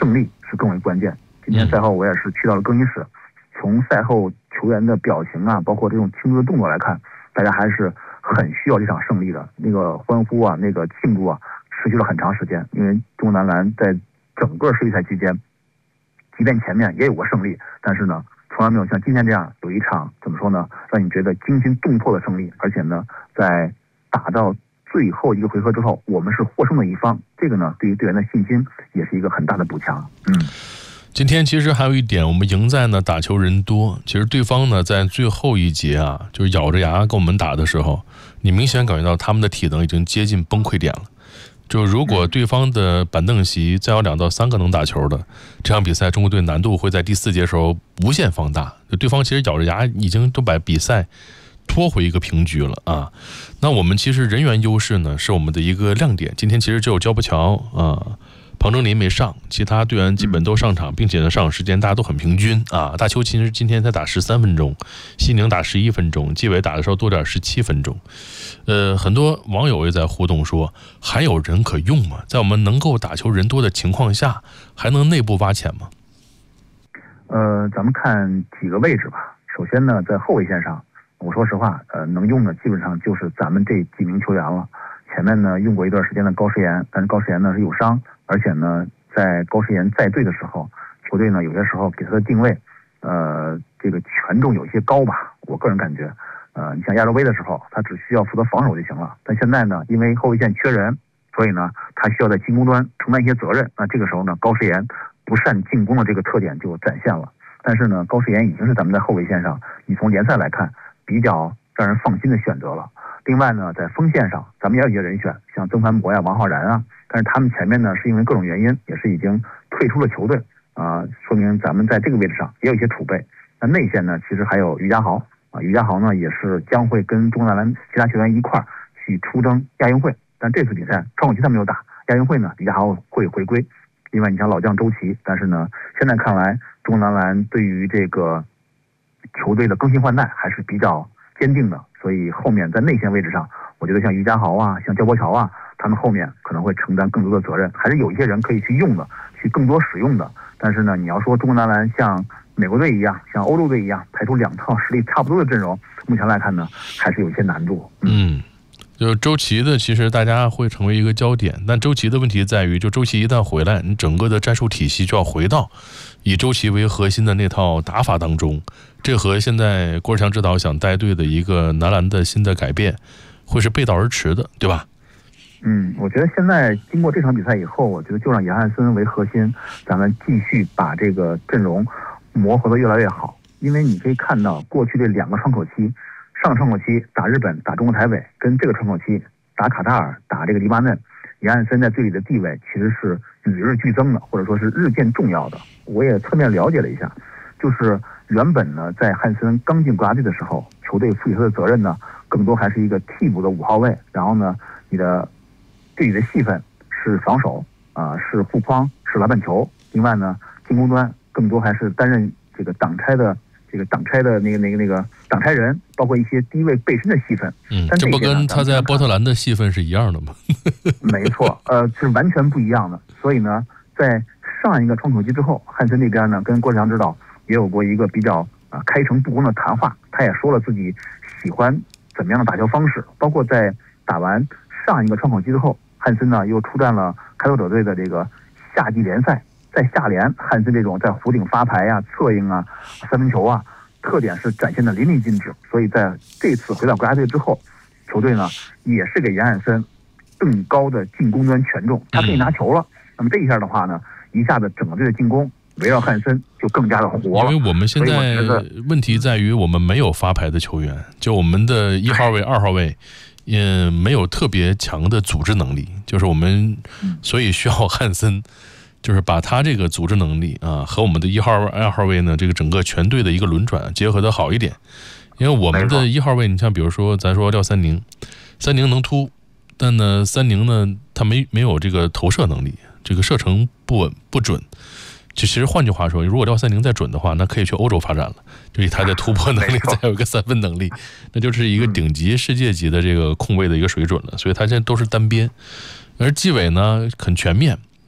胜利是更为关键。今天赛后我也是去到了更衣室，从赛后球员的表情啊，包括这种庆祝的动作来看，大家还是很需要这场胜利的。那个欢呼啊，那个庆祝啊，持续了很长时间。因为中国男篮在整个世预赛期间，即便前面也有过胜利，但是呢，从来没有像今天这样有一场怎么说呢，让你觉得惊心动魄的胜利。而且呢，在打到最后一个回合之后，我们是获胜的一方，这个呢，对于队员的信心也是一个很大的补强。 今天其实还有一点，我们赢在呢打球人多。其实对方呢在最后一节啊，就是咬着牙跟我们打的时候，你明显感觉到他们的体能已经接近崩溃点了。就如果对方的板凳席再有2到3个能打球的，这场比赛中国队难度会在第4节时候无限放大。就对方其实咬着牙已经都把比赛拖回一个平局了啊。那我们其实人员优势呢是我们的一个亮点。今天其实只有焦博乔啊、庞征林没上，其他队员基本都上场，并且呢上场时间大家都很平均啊。大邱其实今天才打13分钟，西宁打11分钟，季伟打的时候多点17分钟。很多网友也在互动说，还有人可用吗？在我们能够打球人多的情况下，还能内部挖潜吗？ 咱们看几个位置吧。首先呢，在后卫线上，我说实话，能用的基本上就是咱们这几名球员了。前面呢用过一段时间的高诗岩，但是高诗岩呢是有伤，而且呢在高诗岩在队的时候，球队呢有些时候给他的定位，这个权重有些高吧，我个人感觉。你像亚洲杯的时候，他只需要负责防守就行了。但现在呢，因为后卫线缺人，所以呢，他需要在进攻端承担一些责任。那这个时候呢，高诗岩不善进攻的这个特点就展现了。但是呢，高诗岩已经是咱们在后卫线上，你从联赛来看，比较让人放心的选择了。另外呢，在锋线上，咱们也有一些人选，像曾凡博呀、王浩然啊，但是他们前面呢是因为各种原因，也是已经退出了球队说明咱们在这个位置上也有一些储备。那内线呢，其实还有于家豪。于家豪呢也是将会跟中国男篮其他球员一块儿去出征亚运会，但这次比赛窗口期他没有打，亚运会呢于家豪会回归。另外你像老将周琦，但是呢现在看来中国男篮对于这个球队的更新换代还是比较坚定的，所以后面在内线位置上，我觉得像于家豪啊、像焦博乔啊，他们后面可能会承担更多的责任，还是有一些人可以去用的，去更多使用的。但是呢，你要说中国男篮像美国队一样，像欧洲队一样排出2套实力差不多的阵容，目前来看呢，还是有一些难度。 就周琦的，其实大家会成为一个焦点，但周琦的问题在于，就周琦一旦回来，你整个的战术体系就要回到以周琦为核心的那套打法当中。这和现在郭志强指导想带队的一个男篮的新的改变，会是背道而驰的，对吧？ 我觉得现在经过这场比赛以后，我觉得就让杨汉森为核心，咱们继续把这个阵容磨合得越来越好。因为你可以看到过去这2个窗口期，上窗口期打日本、打中国台北，跟这个窗口期打卡塔尔、打这个黎巴嫩，杨汉森在队里的地位其实是与日俱增的，或者说是日渐重要的。我也侧面了解了一下，就是原本呢，在汉森刚进国家队的时候，球队赋予他的责任呢，更多还是一个替补的5号位，然后呢，你的队里的戏份是防守是护框，是篮板球。另外呢，进攻端更多还是担任这个挡拆的那个挡拆人，包括一些低位背身的戏份。 这不跟他在波特兰的戏份是一样的吗？ 没错，是完全不一样的。所以呢，在上一个窗口期之后，汉森那边呢跟郭志强指导也有过一个比较开诚布公的谈话，他也说了自己喜欢怎么样的打球方式，包括在打完上一个窗口期之后，汉森呢又出战了开拓者队的这个夏季联赛。在夏联，汉森这种在弧顶发牌啊、策应啊、三分球啊，特点是展现的淋漓尽致。所以在这次回到国家队之后，球队呢也是给杨汉森更高的进攻端权重，他可以拿球了。那么这一下的话呢，一下子整个队的进攻围绕汉森就更加的活了。 因为我们现在问题在于我们没有发牌的球员，就我们的1号位、2号位。没有特别强的组织能力，就是我们所以需要汉森，就是把他这个组织能力和我们的1号位、2号位呢，这个整个全队的一个轮转结合的好一点。因为我们的1号位，你像比如说咱说廖三宁能突，但呢三宁呢他没有这个投射能力，这个射程不稳不准。就其实换句话说，如果廖三宁再准的话，那可以去欧洲发展了，就以他的突破能力，再有一个3分能力，那就是一个顶级世界级的这个控卫的一个水准了。所以他现在都是单边，而季伟呢很全面，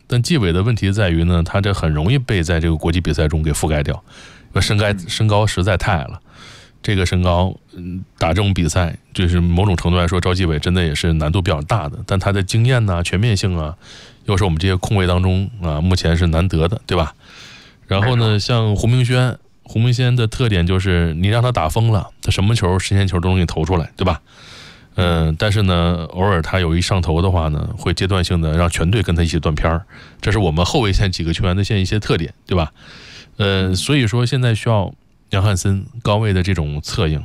但季伟的问题在于呢，他这很容易被在这个国际比赛中给覆盖掉，身高实在太矮了。这个身高，打这种比赛，就是某种程度来说，赵继伟真的也是难度比较大的。但他的经验呐、全面性啊，又是我们这些控卫当中啊，目前是难得的，对吧？然后呢，像胡明轩的特点就是你让他打疯了，他什么球、实线球都能给你投出来，对吧？但是呢，偶尔他有一上头的话呢，会阶段性的让全队跟他一起断片儿，这是我们后卫线几个球员的一些特点，对吧？所以说现在需要杨汉森高位的这种策应，